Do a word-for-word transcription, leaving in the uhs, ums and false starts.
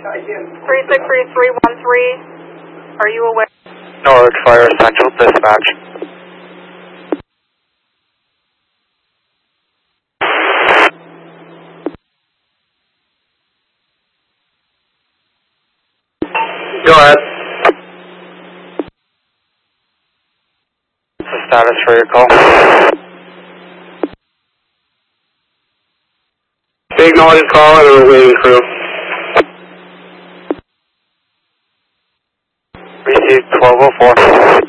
three six three three one three, are you aware? Norwood Fire Central Dispatch. Go ahead. What's the status for your call? They acknowledge call and we're waiting crew. Received twelve oh four.